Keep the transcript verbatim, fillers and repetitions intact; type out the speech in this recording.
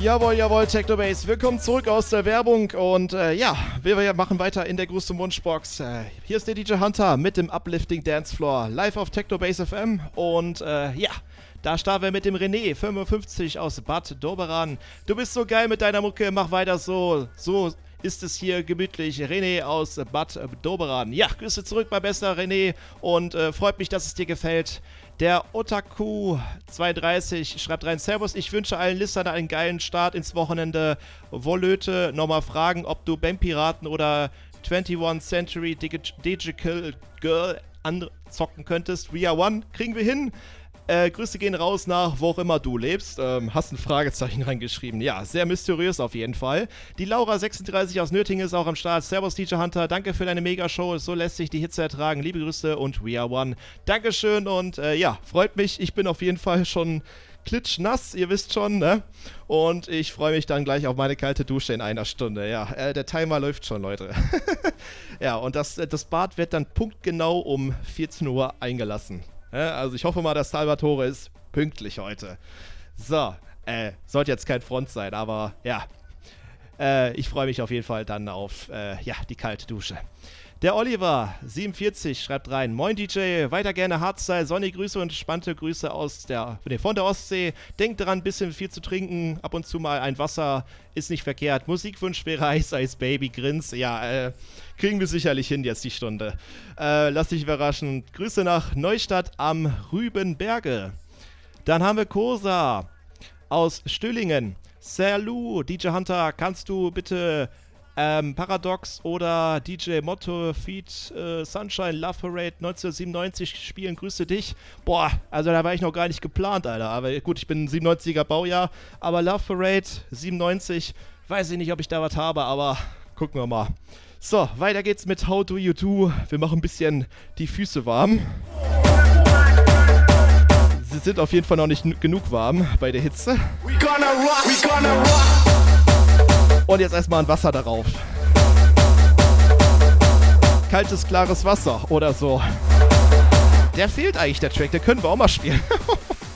Jawohl, jawohl, Technobase. Willkommen zurück aus der Werbung und äh, ja, wir machen weiter in der größten Wunschbox. Äh, hier ist der D J Hunter mit dem Uplifting Dancefloor live auf Technobase F M und äh, ja, da starten wir mit dem René fünfundfünfzig aus Bad Doberan. Du bist so geil mit deiner Mucke, mach weiter so, so ist es hier gemütlich. René aus Bad Doberan. Ja, Grüße zurück, mein bester René und äh, freut mich, dass es dir gefällt. Der Otaku zweiunddreißig schreibt rein: Servus, ich wünsche allen Listenern einen geilen Start ins Wochenende. Wollöte nochmal fragen, ob du Band-Piraten oder einundzwanzigste Century Digital Girl anzocken könntest. We are one, kriegen wir hin. Äh, Grüße gehen raus nach wo auch immer du lebst. Ähm, hast ein Fragezeichen reingeschrieben. Ja, sehr mysteriös auf jeden Fall. Die Laura sechsunddreißig aus Nürtingen ist auch am Start. Servus D J Hunter, danke für deine Megashow. So lässt sich die Hitze ertragen. Liebe Grüße und We are one. Dankeschön und äh, ja, freut mich. Ich bin auf jeden Fall schon klitschnass, ihr wisst schon, ne? Und ich freue mich dann gleich auf meine kalte Dusche in einer Stunde. Ja, äh, der Timer läuft schon, Leute. Ja, und das, das Bad wird dann punktgenau um vierzehn Uhr eingelassen. Ja, also ich hoffe mal, dass Salvatore ist pünktlich heute. So, äh, sollte jetzt kein Front sein, aber ja. Äh, ich freue mich auf jeden Fall dann auf, äh, ja, die kalte Dusche. Der Oliver siebenundvierzig schreibt rein: Moin D J, weiter gerne Hardstyle, sonnige Grüße und entspannte Grüße aus der, nee, von der Ostsee. Denkt dran, ein bisschen viel zu trinken, ab und zu mal ein Wasser ist nicht verkehrt. Musikwunsch wäre Ice Ice Baby, Grins. Ja, äh, kriegen wir sicherlich hin jetzt die Stunde. Äh, lass dich überraschen. Grüße nach Neustadt am Rübenberge. Dann haben wir Kosa aus Stühlingen. Salut, D J Hunter, kannst du bitte Ähm, Paradox oder D J Motto Feed äh, Sunshine Love Parade neunzehnhundertsiebenundneunzig spielen? Grüße dich. Boah, also da war ich noch gar nicht geplant, Alter. Aber gut, ich bin ein siebenundneunziger Baujahr. Aber Love Parade siebenundneunzig, weiß ich nicht, ob ich da was habe, aber gucken wir mal. So, weiter geht's mit How Do You Do. Wir machen ein bisschen die Füße warm. Sie sind auf jeden Fall noch nicht n- genug warm bei der Hitze. We gonna rock, we gonna rock. Und jetzt erstmal ein Wasser darauf. Kaltes, klares Wasser oder so. Der fehlt eigentlich, der Track. Den können wir auch mal spielen.